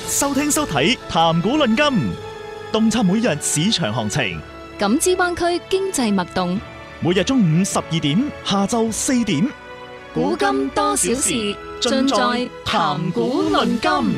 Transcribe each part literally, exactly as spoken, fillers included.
收聽收睇談股論金，洞察每日市場行情， 感知灣區經濟脈動。 每日中午十二點，下晝四點， 古今多少事，盡在談股論金。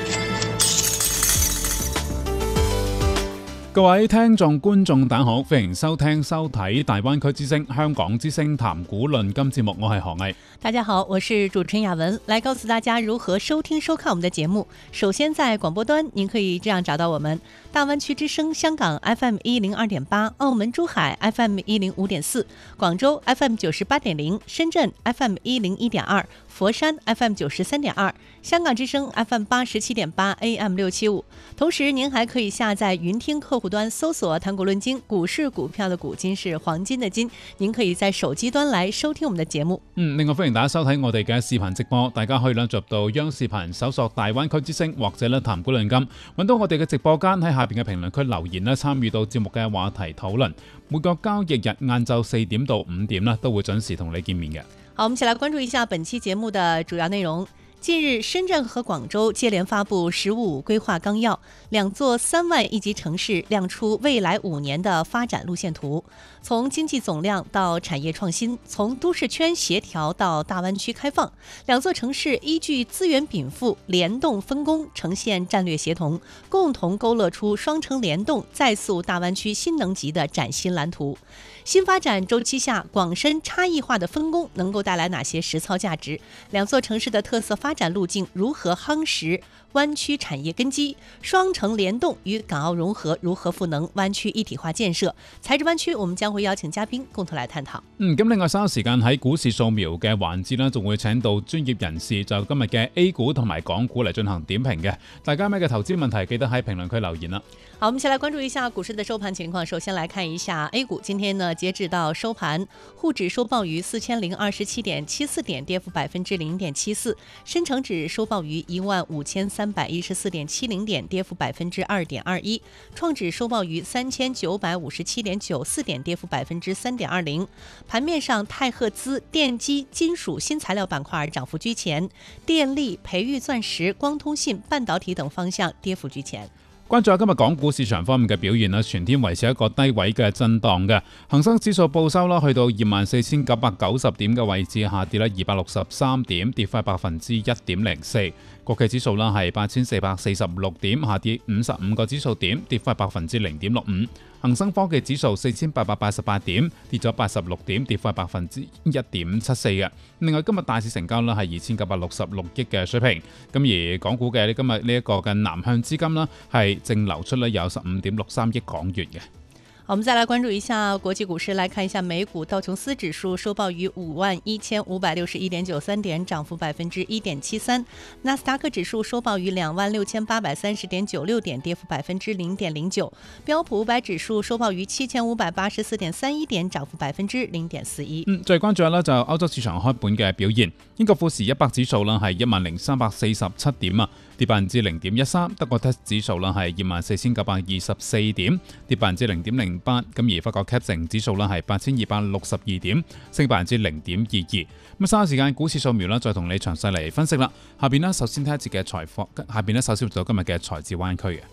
各位聽眾觀眾大家好，歡迎收聽收睇大灣區之聲香港之聲談股論金節目，我係何毅。 大家好，我是主持人雅文，來告訴大家如何收聽收看我們的節目。首先在廣播端您可以這樣找到我們：大灣區之聲香港 F M 一零二點八，澳門珠海 F M 一零五點四，廣州 F M 九十八點零，深圳 F M 一零一點二，佛山 F M 九十三點二，香港之聲 F M 八十七點八 A M 六七五。同時您還可以下載雲聽客戶端搜索談股論金，股市股票的股，金是黃金的金，您可以在手機端來收聽我們的節目。 嗯，另外歡迎大家收睇我哋嘅視頻直播，大家可以咧入到央視頻搜索大灣區之聲或者咧談股論金，揾到我哋嘅直播間，喺下邊嘅評論區留言咧，參與到節目嘅話題討論。每個交易日晏晝四點到五點咧都會準時同你見面嘅。 好，我們一起來關注一下本期節目的主要內容。近日，深圳和廣州接連發布“十五”規劃綱要，兩座三萬億級城市亮出未來五年的發展路線圖。從經濟總量到產業創新，從都市圈協調到大灣區開放，兩座城市依據資源稟賦、聯動分工，呈現戰略協同，共同勾勒出雙城聯動、再塑大灣區新能級的嶄新藍圖。新發展週期下，廣深差異化的分工能夠帶來哪些實操價值？兩座城市的特色發展路徑如何夯實灣區產業根基？雙城聯動與港澳融合如何賦能灣區一體化建設？財智灣區，我們將會邀請嘉賓共同來探討。 嗯，咁另外稍後時間喺股市掃描嘅環節呢，仲會請到專業人士就今日嘅 A 股同埋港股嚟進行點評嘅。大家咩嘅投資問題，記得喺評論區留言啦。 好，我們先來關注一下股市的收盤情況。首先來看一下 A 股，今天呢截至到收盤，滬指收報於四千零二十七點七四點，跌幅百分之零點七四；深成指收報於一萬五千三百一十四點七零點，跌幅百分之二點二一；創指收報於三千九百五十七點九四點，跌幅百分之三點二零。盤面上，泰赫茲、電機、金屬、新材料板塊漲幅居前，電力、培育、鑽石、光通信、半導體等方向跌幅居前。 關注下今日港股市場方面嘅表現啦，全天維持一個低位嘅震盪嘅，恒生指數報收啦，去到二萬四千九百九十點嘅位置，下跌啦二百六十三點，跌幅百分之一點零四。國企指數啦係八千四百四十六點，下跌五十五個指數點，跌幅百分之零點六五。恒生科技指數四千八百八十八點，跌咗八十六點，跌幅百分之一點七四嘅。另外今日大市成交啦係二千九百六十六億嘅水平，咁而港股嘅今日呢一個嘅南向資金啦係淨流出咧有十五點六三億港元嘅。 好，我們再來關注一下國際股市，來看一下美股道瓊斯指數收報於五萬一千五百六十一點九三點，漲幅百分之一點七三；納斯達克指數收報於兩萬六千八百三十點九六點，跌幅百分之零點零九；標普五百指數收報於七千五百八十四點三一點，漲幅百分之零點四一。 嗯，再關注下啦，就歐洲市場開盤嘅表現，英國富時一百指數啦係一萬零三百四十七點啊，跌百分之零點一三；德國 T E S 指數啦係二萬四千九百二十四點，跌百分之零點零八。咁而法國 C A C 指數啦係八千二百六十二點，升百分之零點二二。咁稍後時間股市掃描啦，再同你詳細嚟分析啦。下邊呢，首先睇一節嘅財貨，下邊呢，首先做今日嘅財智灣區嘅。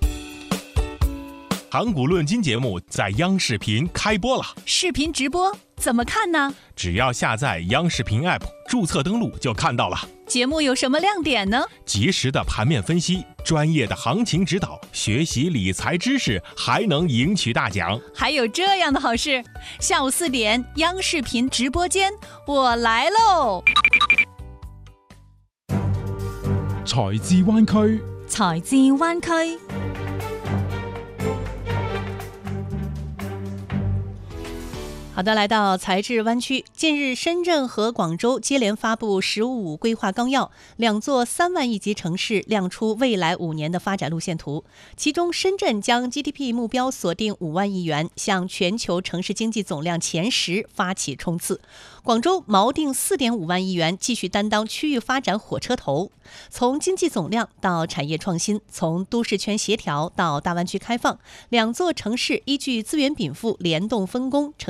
談股論金節目在央視頻開播了， 視頻直播怎麼看呢？ 只要下載央視頻 App， 註冊登錄就看到了。 節目有什麼亮點呢？ 及時的盤面分析，專業的行情指導，學習理財知識，還能贏取大獎。 還有這樣的好事，下午四點央視頻直播間，我來嘍！ 財智灣區， 財智灣區。 好的，來到財智灣區。近日，深圳和廣州接連發布“十五”規劃綱要，兩座三萬億級城市亮出未來五年的發展路線圖。其中，深圳將 G D P 目標鎖定五萬億元，向全球城市經濟總量前十發起衝刺。廣州錨定四點五萬億元，繼續擔當區域發展火車頭。從經濟總量到產業創新，從都市圈協調到大灣區開放，兩座城市依據資源稟賦、聯動分工，呈現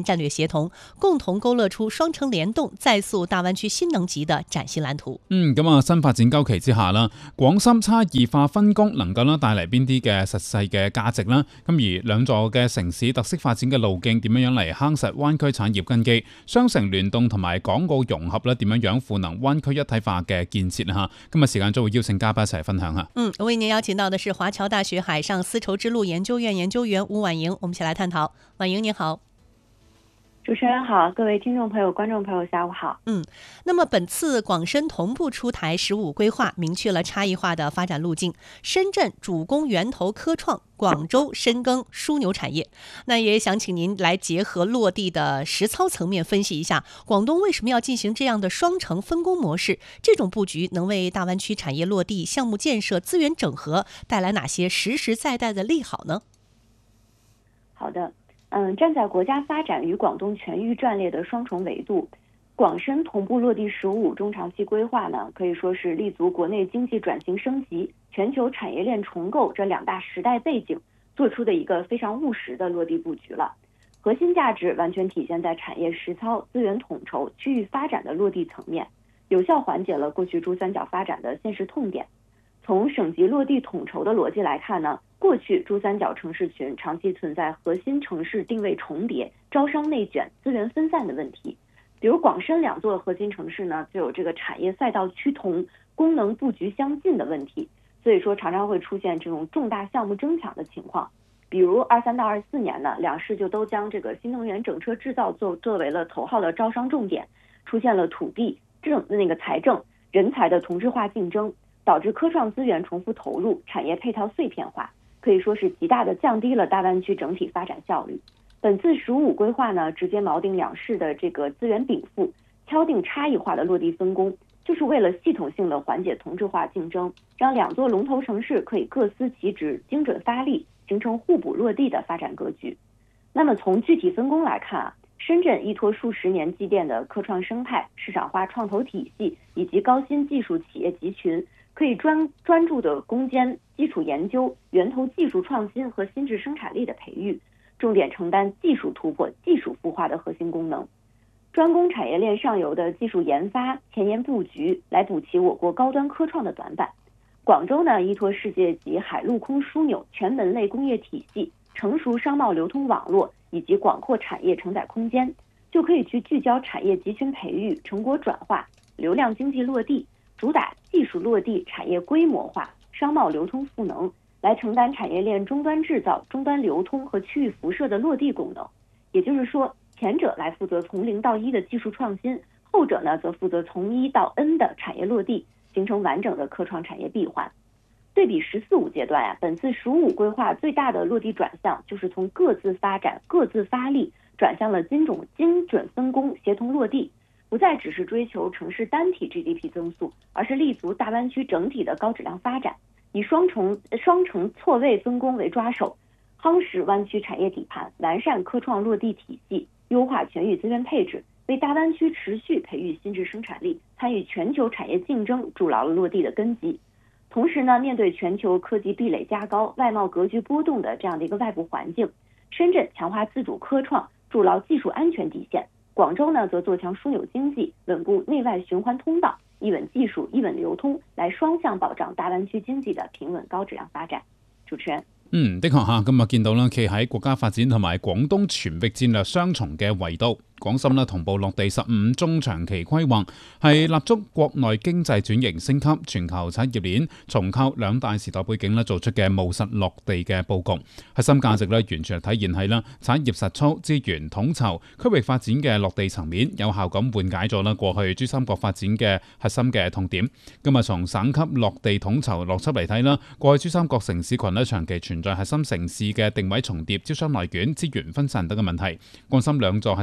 战略协同，共同勾勒出雙城聯動、再塑大灣區新能級的嶄新藍圖。 嗯，咁啊，新發展週期之下啦，廣深差異化分工能夠啦帶嚟邊啲嘅實際嘅價值啦？咁而兩座嘅城市特色發展嘅路徑點樣樣嚟夯實灣區產業根基？雙城聯動同埋港澳融合咧，點樣樣賦能灣區一體化嘅建設啦？嚇，今日時間就會邀請嘉賓一齊分享下。 嗯，為您邀請到的是華僑大學海上絲綢之路研究院研究員吳婉瑩，我們一起來探討。婉瑩您好。 主持人好，各位聽眾朋友、觀眾朋友，下午好。 嗯，那麼本次廣深同步出台“十五”規劃，明確了差異化的發展路徑。深圳主攻源頭科創，廣州深耕樞紐產業。那也想請您來結合落地的實操層面分析一下，廣東為什麼要進行這樣的雙城分工模式？這種佈局能為大灣區產業落地、項目建設、資源整合帶來哪些實實在在的利好呢？ 好的。嗯，站在國家發展與廣東全域戰略的雙重維度，廣深同步落地“十五”中長期規劃呢，可以說是立足國內經濟轉型升級、全球產業鏈重構這兩大時代背景，做出的一個非常務實的落地佈局了。核心價值完全體現在產業實操、資源統籌、區域發展的落地層面，有效緩解了過去珠三角發展的現實痛點。從省級落地統籌的邏輯來看呢，過去珠三角城市群長期存在核心城市定位重疊、招商內捲、資源分散的問題。比如廣深兩座核心城市呢，就有這個產業賽道趨同、功能佈局相近的問題，所以說常常會出現這種重大項目爭搶的情況。比如二三到二四年呢，兩市就都將這個新能源整車製造作作為了頭號的招商重點，出現了土地、政那個財政、人才的同質化競爭，導致科創資源重複投入，產業配套碎片化，可以說是極大的降低了大灣區整體發展效率。本次“十五”規劃呢，直接錨定兩市的這個資源稟賦，敲定差異化的落地分工，就是為了系統性的緩解同質化競爭，讓兩座龍頭城市可以各司其職，精準發力，形成互補落地的發展格局。那麼從具體分工來看啊，深圳依託數十年積澱的科創生態、市場化創投體系以及高新技術企業集群，可以專專注的攻堅基礎研究、源頭技術創新和新質生產力的培育，重點承擔技術突破、技術孵化的核心功能，專攻產業鏈上游的技術研發、前沿佈局，來補齊我國高端科創的短板。廣州呢，依託世界級海陸空樞紐、全門類工業體系、成熟商貿流通網絡以及廣闊產業承載空間，就可以去聚焦產業集群培育、成果轉化、流量經濟落地，主打技術落地、產業規模化、商貿流通賦能，來承擔產業鏈終端製造、終端流通和區域輻射的落地功能。也就是說，前者來負責從零到一的技術創新，後者呢則負責從一到 N 的產業落地，形成完整的科創產業閉環。對比“十四五”階段呀、啊，本次“十五”規劃最大的落地轉向，就是從各自發展、各自發力，轉向了精準精準分工、協同落地，不再只是追求城市單體 G D P 增速，而是立足大灣區整體的高質量發展，以雙城雙城錯位分工為抓手，夯實灣區產業底盤，完善科創落地體系，優化全域資源配置，為大灣區持續培育新質生產力、參與全球產業競爭築牢了落地的根基。同時呢，面對全球科技壁壘加高、外貿格局波動的這樣的一個外部環境，深圳強化自主科創，築牢技術安全底線；廣州呢，則做強樞紐經濟，穩固內外循環通道，一穩技術、一穩流通，來雙向保障大灣區經濟的平穩高質量發展。主持人。 嗯，的確嚇，今日見到啦，企喺國家發展同埋廣東全域戰略雙重嘅維度，廣深呢同步落地十五中長期規劃，係立足國內經濟轉型升級、全球產業鏈重構兩大時代背景呢做出嘅務實落地嘅佈局。核心價值呢完全係體現喺啦產業實操、資源統籌、區域發展嘅落地層面，有效咁緩解咗啦過去珠三角發展嘅核心嘅痛點。今日從省級落地統籌邏輯嚟睇啦，過去珠三角城市群呢長期存在核心城市嘅定位重疊、招商內捲、資源分散等嘅問題。廣深兩座核心城市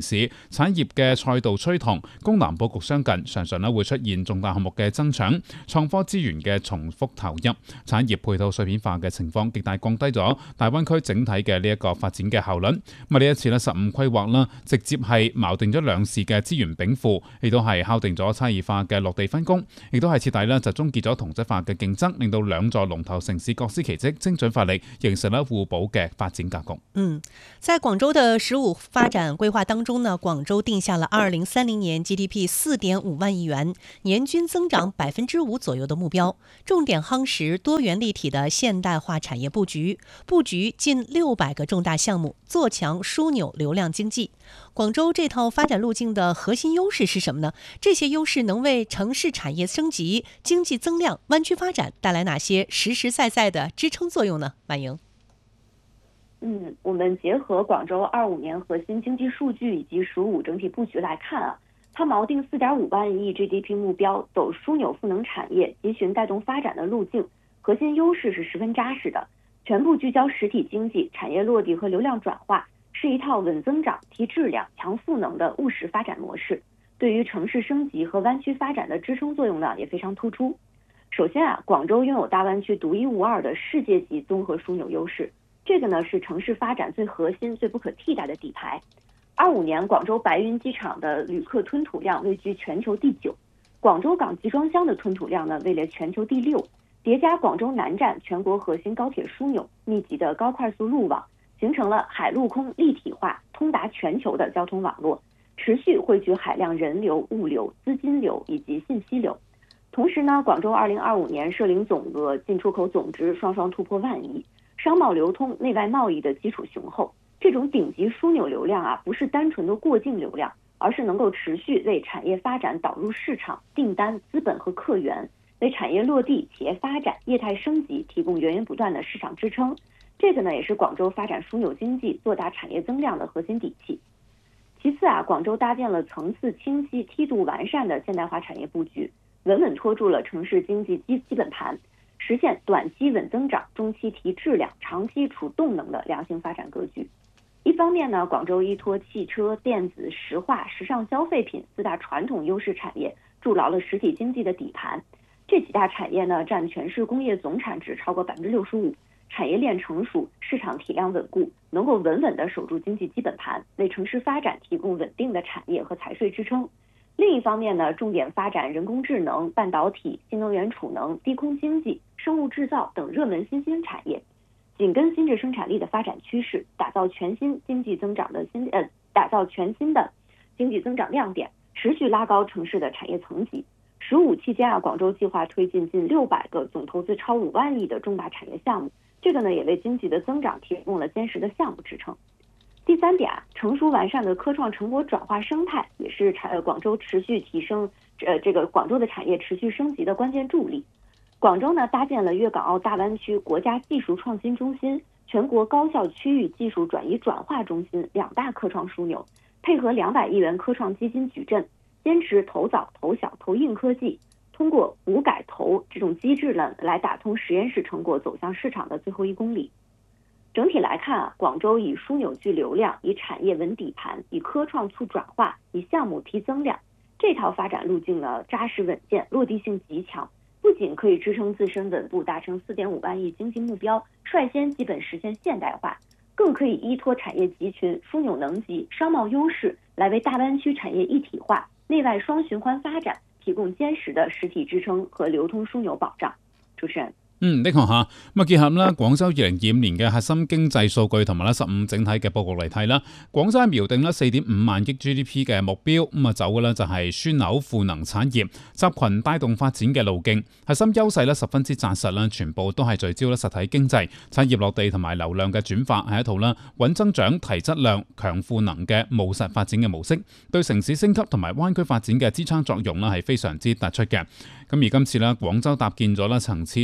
市，產業嘅賽道趨同，功能佈局相近，常常咧會出現重大項目嘅增長、創科資源嘅重複投入、產業配套碎片化嘅情況，極大降低咗大灣區整體嘅呢一個發展嘅效率。咁啊呢一次咧十五規劃啦，直接係錨定咗兩市嘅資源稟賦，亦都係敲定咗差異化嘅落地分工，亦都係徹底咧就終結咗同質化嘅競爭，令到兩座龍頭城市各司其職，精準發力，形成了互補嘅發展格局。 嗯，在廣州的十五發展規劃當中呢，廣州定下了二零三零年 G D P 四點五萬億元，年均增長百分之五左右的目標，重點夯實多元立體的現代化產業佈局，佈局近六百個重大項目，做強樞紐流量經濟。廣州這套發展路徑的核心優勢是什麼呢？這些優勢能為城市產業升級、經濟增量、灣區發展帶來哪些實實在在的支撐作用呢？婉瑩。 嗯，我們結合廣州二五年核心經濟數據以及“十五”整體佈局來看啊，它錨定四點五萬億 G D P 目標，走樞紐賦能產業、集群帶動發展的路徑，核心優勢是十分扎實的，全部聚焦實體經濟、產業落地和流量轉化，是一套穩增長、提質量、強賦能的務實發展模式。對於城市升級和灣區發展的支撐作用呢，也非常突出。首先啊，廣州擁有大灣區獨一無二的世界級綜合樞紐優勢。這個呢是城市發展最核心、最不可替代的底牌。二五年，廣州白雲機場的旅客吞吐量位居全球第九，廣州港集裝箱的吞吐量呢位列全球第六。疊加廣州南站全國核心高鐵樞紐，密集的高快速路網，形成了海陸空立體化、通達全球的交通網絡，持續匯聚海量人流、物流、資金流以及信息流。同時呢，廣州二零二五年涉零總額、進出口總值雙雙突破萬億。商貿流通、內外貿易的基礎雄厚，這種頂級樞紐流量啊，不是單純的過境流量，而是能夠持續為產業發展導入市場、訂單、資本和客源，為產業落地、企業發展、業態升級提供源源不斷的市場支撐。這個呢，也是廣州發展樞紐經濟、做大產業增量的核心底氣。其次啊，廣州搭建了層次清晰、梯度完善的現代化產業佈局，穩穩拖住了城市經濟基基本盤。實現短期穩增長、中期提質量、長期儲動能的良性發展格局。一方面呢，廣州依托汽車、電子、石化、時尚消費品四大傳統優勢產業，築牢了實體經濟的底盤。這幾大產業呢，佔全市工業總產值超過百分之六十五，產業鏈成熟，市場體量穩固，能夠穩穩地守住經濟基本盤，為城市發展提供穩定的產業和財稅支撐。另一方面呢，重點發展人工智能、半導體、新能源儲能、低空經濟、生物製造等熱門新興產業，緊跟新質生產力的發展趨勢，打造全新經濟增長的新呃，打造全新的經濟增長亮點，持續拉高城市的產業層級。十五期間啊，廣州計劃推進近六百個總投資超五萬億的重大產業項目，這個呢也為經濟的增長提供了堅實的項目支撐。第三點啊，成熟完善的科創成果轉化生態也是產廣州持續提升，呃，這個廣州的產業持續升級的關鍵助力。廣州呢搭建了粵港澳大灣區國家技術創新中心、全國高校區域技術轉移轉化中心兩大科創樞紐，配合兩百億元科創基金矩陣，堅持投早、投小、投硬科技，通過五改投這種機制呢，來打通實驗室成果走向市場的最後一公里。整體來看啊，廣州以樞紐聚流量，以產業穩底盤，以科創促轉化，以項目提增量，這套發展路徑呢，扎實穩健，落地性極強，不僅可以支撐自身穩步達成四點五萬億經濟目標，率先基本實現現代化，更可以依托產業集群、樞紐能級、商貿優勢，來為大灣區產業一體化、內外雙循環發展提供堅實的實體支撐和流通樞紐保障。主持人。 嗯，的確嚇，咁啊結合啦廣州二零二五年嘅核心經濟數據同埋啦十五整體嘅佈局嚟睇啦，廣州係瞄定啦四點五萬億 G D P 嘅目標，咁啊走嘅咧就係樞紐賦能產業、集群帶動發展嘅路徑，核心優勢咧十分之紮實啦，全部都係聚焦咧實體經濟、產業落地同埋流量嘅轉化，係一套啦穩增長、提質量、強賦能嘅務實發展嘅模式，對城市升級同埋灣區發展嘅支撐作用啦係非常之突出嘅。咁而今次咧廣州搭建咗啦層次清晰、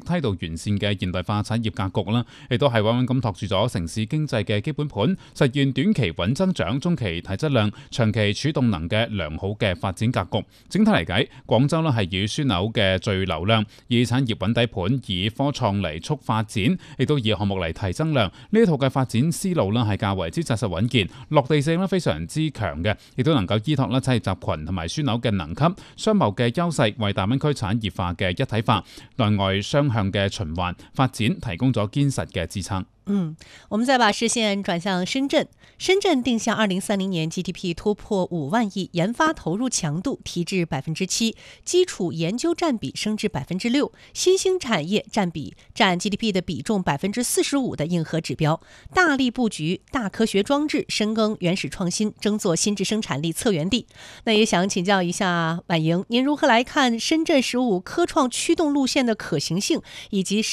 梯度完善嘅現代化產業格局啦，亦都係穩穩咁托住咗城市經濟嘅基本盤，實現短期穩增長、中期提質量、長期儲動能嘅良好嘅發展格局。整體嚟計，廣州咧係以樞紐嘅聚流量，以產業穩底盤，以科創嚟促發展，亦都以項目嚟提增量。呢一套嘅發展思路咧係較為之紮實穩健，落地性咧非常之強嘅，亦都能夠依託咧產業集群同埋樞紐嘅能級、商貿嘅優勢，為大灣區產業化嘅一體化、內外雙向嘅循環發展提供咗堅實嘅支撐。 嗯，我們再把視線轉向深圳。深圳定向二零三零年 G D P 突破五萬億，研發投入強度提至百分之七，基礎研究佔比升至百分之六，新興產業佔比佔 G D P 的比重百分之四十五的硬核指標，大力布局大科學裝置，深耕原始創新，爭做新質生產力策源地。那也想請教一下婉瑩，您如何來看深圳十五科創驅動路線的可行性，以及